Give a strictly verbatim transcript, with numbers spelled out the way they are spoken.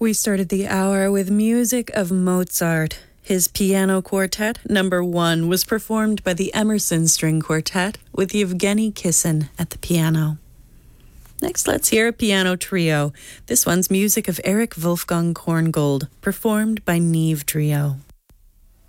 We started the hour with music of Mozart. His piano quartet, number one, was performed by the Emerson String Quartet with Yevgeny Kissin at the piano. Next, let's hear a piano trio. This one's music of Eric Wolfgang Korngold, performed by Neve Trio.